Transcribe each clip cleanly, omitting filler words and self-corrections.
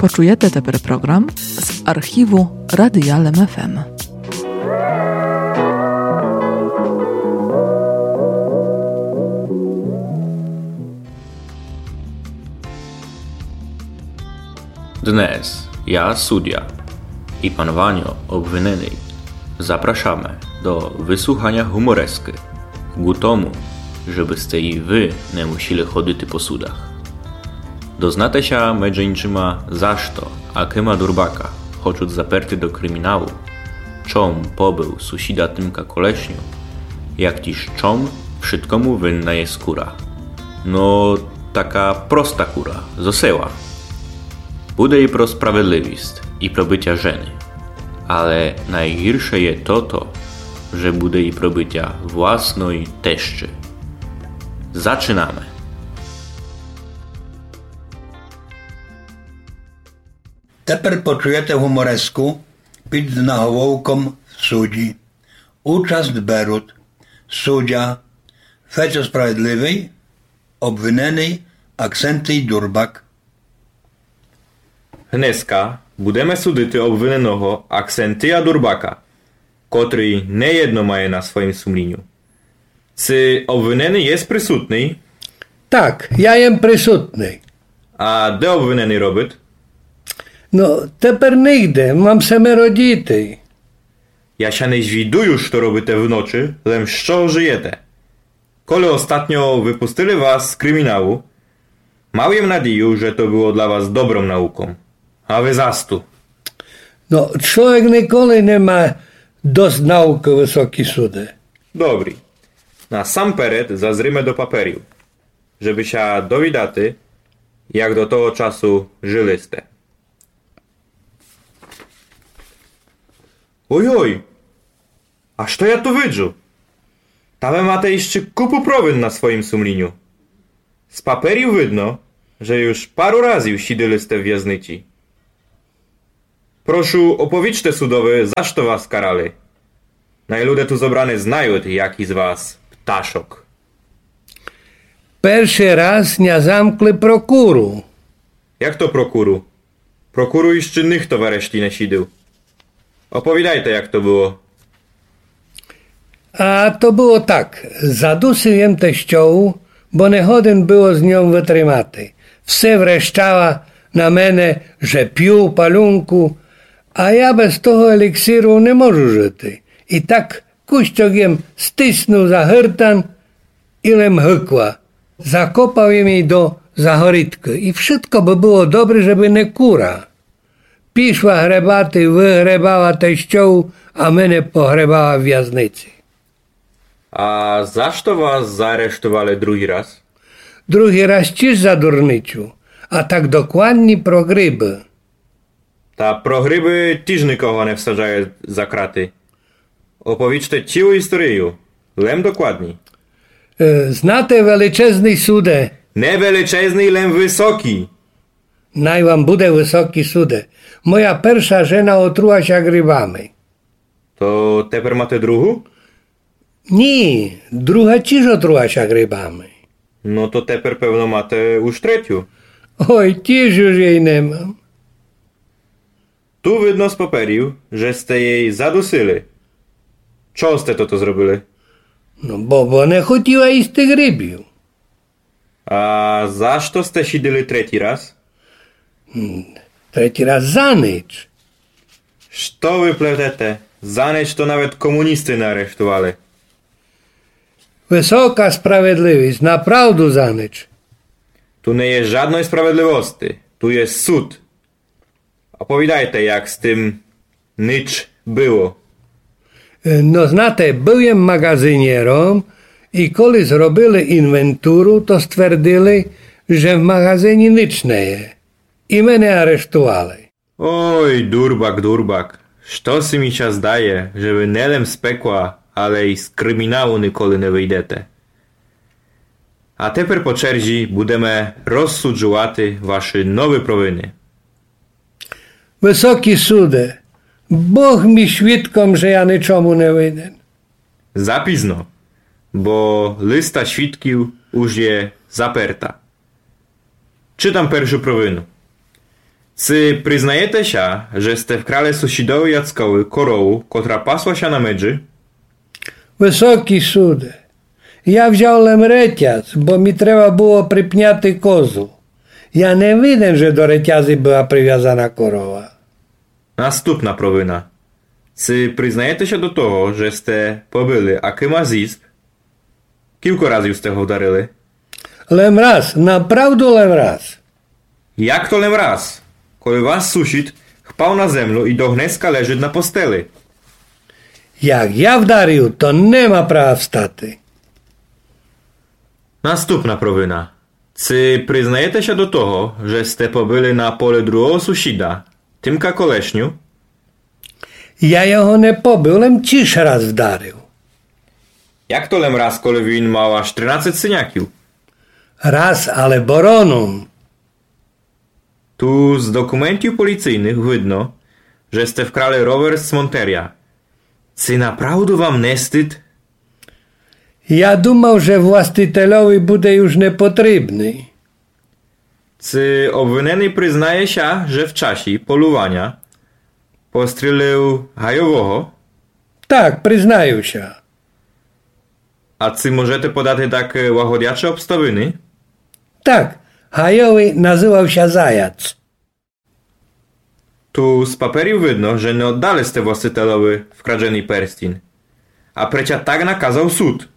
Почуєте тепер програм з архіву Радія LMFM. Dnes ja, суддя, i pan Wanio, obwiniony, zapraszamy do wysłuchania humoreski, ku tomu, żebyście i wy nie musieli chodzić po sudach. Doznate się między innymi zašto a Kyma Durbaka, chcąc zaperty do kryminału, czom pobył susida Tymka Koleśniu, jak tiż czom wszystkomu winna jest kura. No, taka prosta kura, z oseła. Bude i pro sprawiedliwość i pro bycia żeny, ale najgorsze je to, że bude i pro bycia własnej teściu. Zaczynamy! Тепер почуєте гумореску під наголовком судді. Участь беруть суддя Федір Справедливий, обвинений Аксентій Дурбак. Dneska budeme судити обвиненого Аксентія Дурбака, котрий неєдно має на своїм сумлінню. Чи обвинений є присутний? Tak, ja jem присутний. А де обвинений робить? No, тепер не йде, mam семеро дітей. Ja się nie zwiduję, co robicie w nocy, lem z czego żyjecie. Kole ostatnio wypustili was z kryminału, małem nadzieję, że to było dla was dobrą nauką. A wy zastu. No, człowiek nikoли nie ma dość nauki wysoki sudy. Dobry. Na sam peret zazrymy do paperiu, żeby się dowiedzieć, jak do tego czasu żyliście. Ojoj, a co ja tu widzę? Tam macie jeszcze kupu prowin na swoim sumliniu. Z paperiu widno, że już paru razy siedzieliście w wierznicy. Proszę, opowiedzcie sudowy, za co was karali. Najludzie tu zebrane znają, jaki z was ptaszok. Перший раз nie zamkli prokuru. Jak to prokuru? Prokuru jeszcze nikt w areszcie nie siedział. Opowiadajcie, jak to było. A to było tak, zadusiłem teściołu, bo nie chodem było z nią wytrzymaty. Wse wreszczała na mnie, że pił palunku, a ja bez tego eliksiru nie możу żyć. I tak kuściogiem stysnął za hyrtan i lem hykła. Zakopał jej do zahorytki i wszystko by było dobre, żeby nie kura. Piszła hrebaty, wyhrebała teściołu, a mnie pohrebała w wierznicy. A za co was zaaresztowali drugi raz? Drugi raz też za durnyciu, a tak dokładnie pro gryby. Ta pro gryby też nikogo nie wsadzają za kraty. Opowiedzcie ciłą historię, lem dokładnie. Znate величезний суде. Nie величезний, lem wysoki. Naj wam bude wysoki sude. Moja pierwsza żena otruła się grybami. To teper macie drugą? Nie, druga też otruła się grybami. No to teper pewno macie już trzecią. Oj, też już jej nie mam. Tu widno z paperiu, że ste jej zadusili. Co ste to zrobili? No bo nie chodziła iść tych rybił. A za co ste siedzieli trzeci raz? Trzeci raz za nic. Co wy pletete? Za nic to nawet komunisty nie aresztowali. Wysoka sprawiedliwość, naprawdę za nic. Tu nie jest żadnej sprawiedliwości. Tu jest sąd. Opowiadajcie, jak z tym nic było. No znate, byłem magazynierą i kiedy zrobili inwenturu, to stwierdzili, że w magazynie nic nie jest. I mnie aresztowali. Oj, Durbak. Co si mi się zdaje, że wy nie lem z pekła, ale i z kryminału nikoli nie wyjdziecie. A teper po czerzi budeme rozsudzować wasze nowe prowiny. Wysoki sude, Bóg mi świadkom, że ja niczemu nie wyjdę. Zapizno, bo lista świadków już jest zaperta. Czytam pierwszą prowinę. Czy przyznajecie się, że ste wkrali sąsiadowi Jackowi korowę, która pasła się na medży? Wysoki sude, ja wziąłem reciaz, bo mi trzeba było przypniaty kozu. Ja nie widzę, że do reciazy była przywiązana korowa. Następna prowina. Czy przyznajecie się do tego, że ste pobyli akima zizb? Kilku razy już ste go udarili? Lem raz, naprawdę lem raz. Jak to lem raz? Kiedy was sąsiad chpał na zemlu i do gneska leży na posteli. Jak ja wdarił, to nie ma prawa wstaty. Następna prowina. Czy przyznajecie się do tego, że ste pobyli na pole drugiego sąsiada, Tymka Koleśniu? Ja jeho nie pobyłem, cisz raz wdarił. Jak to lem raz, kiedy win mał aż 13 syniakiów? Raz, ale boroną. Tu z dokumentów policyjnych widno, że ste wkrali rower z Monteria. Czy naprawdę wam nie wstyd? Ja dumał, że właścicielowi będzie już niepotrzebny. Czy obwiniony przyznaje się, że w czasie polowania postrzelił hajowego? Tak, przyznaję się. A czy możecie podać takie łagodjacze obstawiny? Tak, hajowy nazywał się Zajac. Tu z papieru widno, że nie oddali ste właścicielowi wkradziony perstin. A przecież tak nakazał sąd.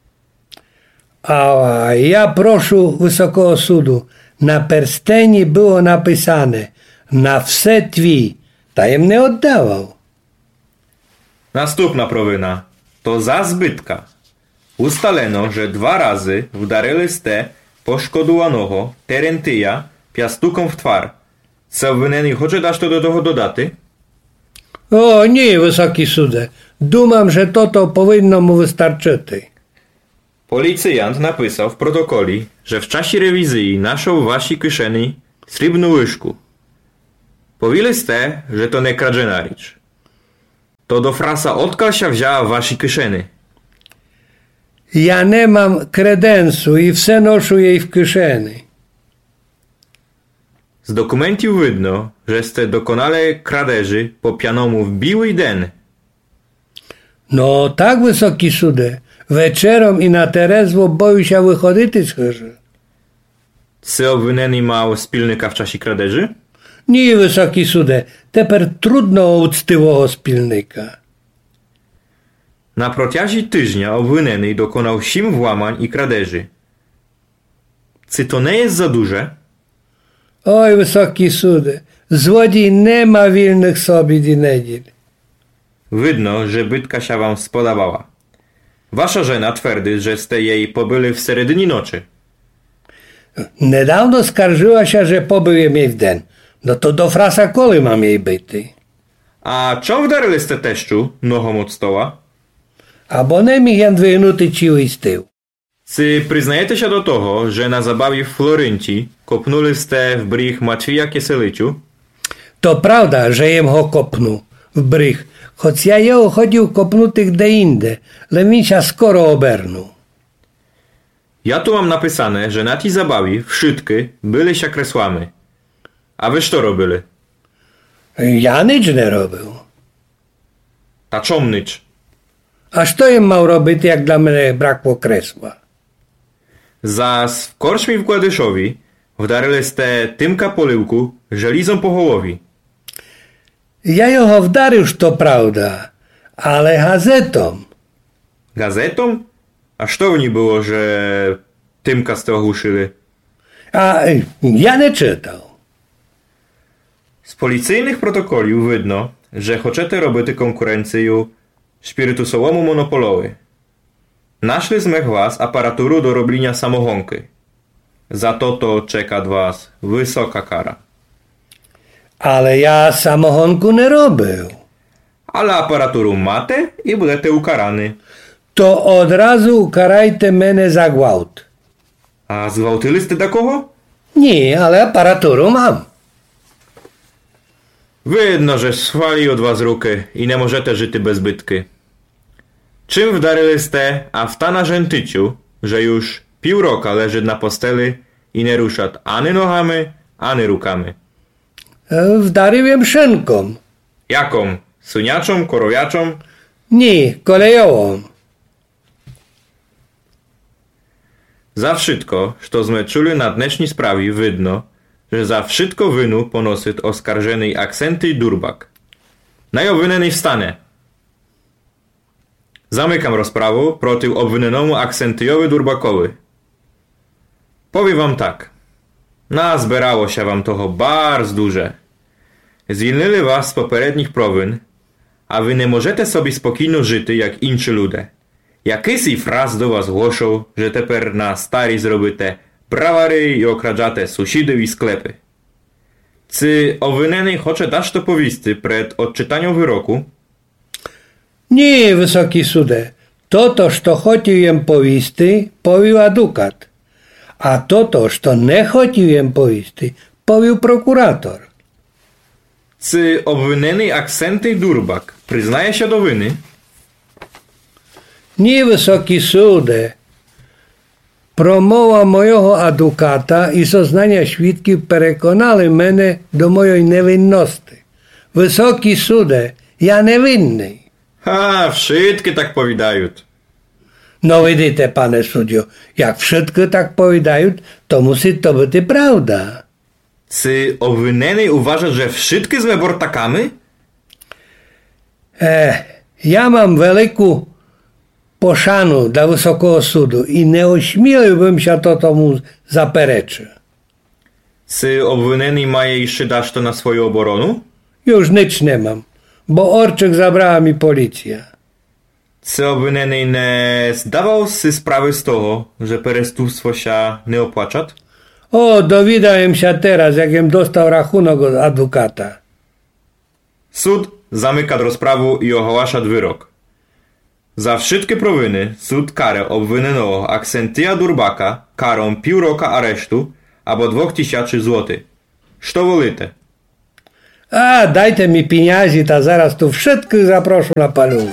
A ja proszę Wysokiego Sudu, na persteni było napisane na wse twi, tajem nie oddawał. Następna prowina. To za zbytka. Ustaleno, że 2 razy wdarili ste poszkodowanego Terentyja piastuką w twar. Co obwinieni chce dać to do tego dodaty? O nie, Wysoki Sudzie, dumam, że to powinno mu wystarczyć. Policjant napisał w protokoli, że w czasie rewizji naszł w wasi kieszeni srebrną łyżku. Powiedzieli ste, że to nie kradziona rzecz. To do frasa odkąd się wzięła w wasi kieszeni. Ja nie mam kredensu i wse noszę jej w kieszeni. Z dokumentów widno, że ste dokonali kradzieży po pianomu w biły dzień. No tak, Wysoki Sudzie, wieczorem i na terezwo boju się wychodzić z chyży. Czy obwinieni mał spilnika w czasie kradzieży? Nie, Wysoki Sudzie, teper trudno o uczciwego spilnika. Na protiaży tygodnia obwinieni dokonał 7 włamań i kradzieży. Czy to nie jest za duże? Oj, Wysoki Sudzie, złodziej nie ma wilnych sobied i niedziel. Widno, że bytka się wam spodobała. Wasza żena twierdzi, że ste jej pobyli w seredinie nocy. Niedawno skarżyła się, że pobyłem jej w den. No to do frasa koli mam jej byty. A czemu wdarili ste teściu nohom od stoła? A bo nie mi jen 2 minuty ciły z tyłu. Czy przyznajecie się do tego, że na zabawie w Florynci kopnuli ste w brych Matwija Kieselyciu? To prawda, że jem ho kopnął w brych, choć ja ją chodził kopnutych de inde, ale mi się skoro obernął. Ja tu mam napisane, że na tej zabawie wszystkie byli się kresłami. A wy co robili? Ja nic nie robił. Ta czomnycz. A co jem mał robić, jak dla mnie brakło kresła? Zas w korczmie w Gładyszowi wdarili ste Tymka Poliłku żelizą po hołowi. Ja ją wdarił, to prawda, ale gazetą. Gazetą? A co w niej było, że Tymka z tego ogłuszyli? A ja nie czytał. Z policyjnych protokoliów widno, że chcecie robić konkurencję spirytusowemu monopolowi. Naszli zmech was aparaturu do robienia samochonki. Za to czeka was wysoka kara. Ale ja samochonku nie robił. Ale aparaturu macie i będziecie ukarany. To od razu ukarajcie mnie za gwałt. A zgwałtyli ste takogo? Nie, ale aparaturu mam. Widno, że schwali od was ruki i nie możecie żyć bez bytki. Czym wdarili ste, a w ta narzętyciu, że już pół roka leży na posteli i nie rusza ani nohami, ani rukami. Wdarywiem szynką. Jaką? Suniaczą, korowiaczą? Nie, kolejową. Za wszystko, što sme čuli na dnešní sprawi, widno, że za wszystko winu ponosit oskaržený Aksenty Durbak. Najobvinený wstane. Zamykam rozprawu protiv obvinenому Aksentyjowi Durbakowi. Powiem wam tak. Nazberało się wam toho bardzo duże. Zwilnili was z poprzednich prowin, a wy nie możecie sobie spokojno żyć jak inczy ludzie. Jakýsi fraz do was głoszą, że teper na stary zrobite brawary i okradżate sąsiedów i sklepy. Czy obvineny chce dać to powisty przed odczytaniem wyroku? Nie, wysoki sude. To, što chciałem powisty, powił adukat. A to, što nie chciałem powisty, powił prokurator. Czy obvineny Aksenty Durbak przyznaje się do winy? Nie, wysoki sude. Promowa mojego adukata i zeznania świadków przekonali mnie do mojej niewinności. Wysoki sude, ja niewinny. Ha, wszystkie tak powiadają. No widzicie, panie sudzio, jak wszystko tak powiadają, to musi to być prawda. Czy obvineny uważa, że wszystkie sme bortakami? Ja mam wielką poszanu dla Wysokiego Sudu i nie ośmieliłbym się to tomu zapereczyć. Czy obvineny ma jeszcze dać to na swoją obronu? Już nic nie mam, bo Orczyk zabrała mi policja. Czy obvineny nie zdawał sobie sprawy z toho, że perestówstwo się nie opłaca? O, dowiedziałem się teraz, jakiem dostał rachunek od adwokata. Sud zamyka rozprawu i ogłasza wyrok. Za wszystkie prowiny sud karę obwinenego Aksentyja Durbaka karą pół roku aresztu albo 2000 złotych. Co wolite? A, dajcie mi pieniędzy, to zaraz tu wszystkich zaproszę na palunkę.